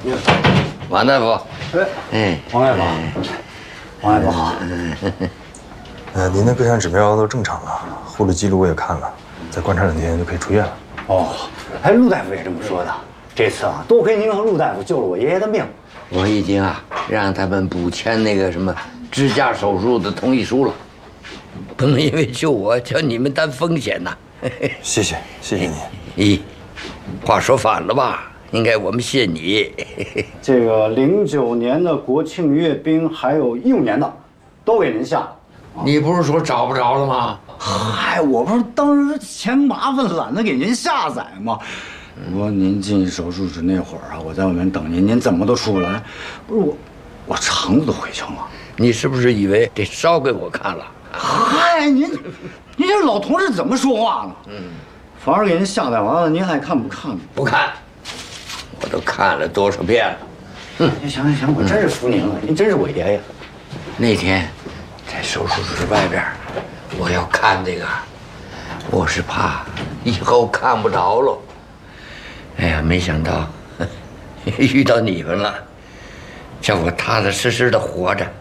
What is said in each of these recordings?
王大夫， 王大夫，王大夫好。 您的各项指标都正常了，护理记录我也看了，再观察2天就可以出院了。 哦，哎，陆大夫也这么说的。这次啊，多亏您和陆大夫救了我爷爷的命。 我已经让他们补签那个什么支架手术的同意书了，不能因为救我叫你们担风险呐。 谢谢您。 咦，话说反了吧？应该我们谢你。 这个09年的国庆阅兵，还有15年的，都给您下了。 你不是说找不着了吗？ 嗨，我不是当时嫌麻烦，懒得给您下载吗？我说您进手术室那会儿啊，我在外面等您，您怎么都出不来。不是我肠子都悔青了。 你是不是以为得烧给我看了？ 嗨，您这老同志怎么说话呢？反而给您下载完了，您还看不看？ 不看，我都看了多少遍了。 行，我真是服您了，您真是我爷爷。 那天在手术室外边，我要看这个，我是怕以后看不着了。哎呀，没想到遇到你们了，叫我踏踏实实的活着。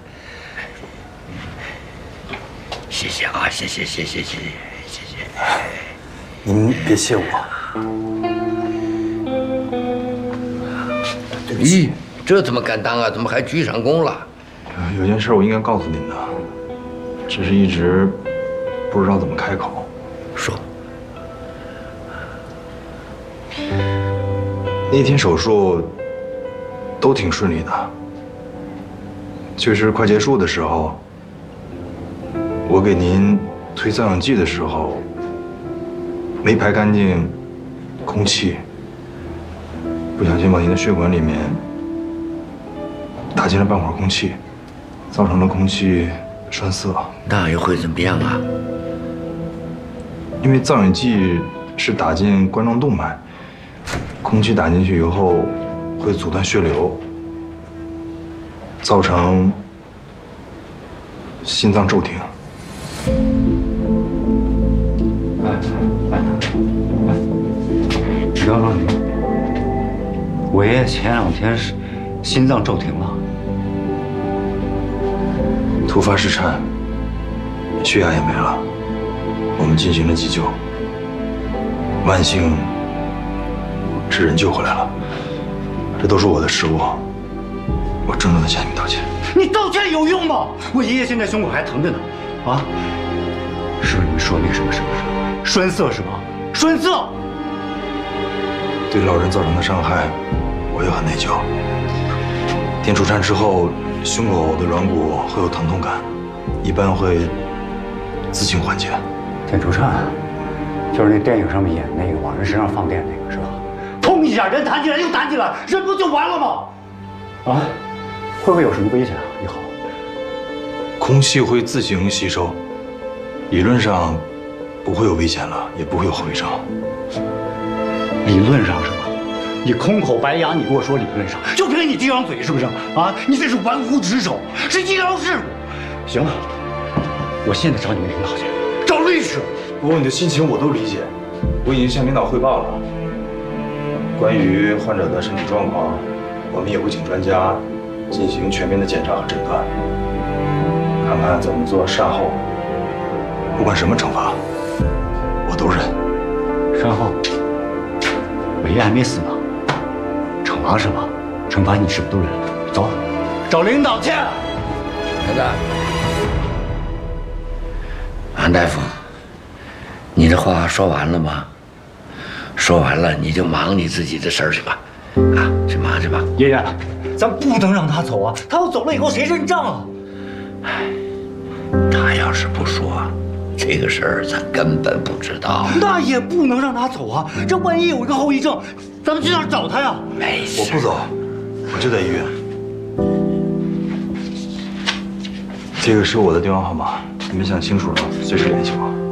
谢谢啊，谢谢。 您别谢我。 咦，这怎么敢当啊？怎么还居上宫了？ 有件事我应该告诉您的，只是一直不知道怎么开口。 说。 那天手术都挺顺利的，就是快结束的时候，我给您推造氧剂的时候，没排干净空气，不小心往您的血管里面打进了半管空气，造成了空气栓塞。 那又会怎么样啊？ 因为造氧剂是打进冠状动脉，空气打进去以后会阻断血流，造成心脏骤停。 等，我爷爷前2天是心脏骤停了， 突发室颤，血压也没了，我们进行了急救，万幸是人救回来了，这都是我的失误，我郑重地向你们道歉。 你道歉有用吗？我爷爷现在胸口还疼着呢，啊，是不是你们说那个什么栓塞是吧？栓塞。 对老人造成的伤害，我也很内疚。电除颤之后，胸口的软骨会有疼痛感，一般会自行缓解。 电除颤，就是那电影上面演那个往人身上放电那个是吧？砰一下，人弹起来又弹起来，人不就完了吗？啊，会不会有什么危险啊？以后空气会自行吸收，理论上不会有危险了，也不会有后遗症。 理论上是吧？你空口白牙，你跟我说理论上，就凭你这张嘴是不是？啊，你这是玩忽职守，是医疗事故。行了，我现在找你们领导去，找律师。 不过你的心情我都理解，我已经向领导汇报了。关于患者的身体状况，我们也会请专家进行全面的检查和诊断，看看怎么做善后。不管什么惩罚，我都认。 善后。我爷爷还没死呢，惩罚是吧？惩罚你是不是都认了？走，找领导去。 儿子，安大夫，你这话说完了吗？说完了你就忙你自己的事儿去吧，啊，去忙去吧。 爷爷，咱不能让他走啊！他要走了以后谁认账啊？ 哎，他要是不说，这个事儿咱根本不知道。 那也不能让他走啊！这万一有一个后遗症，咱们去哪儿找他呀？ 没事， 我不走，我就在医院。这个是我的电话号码，你们想清楚了随时联系我。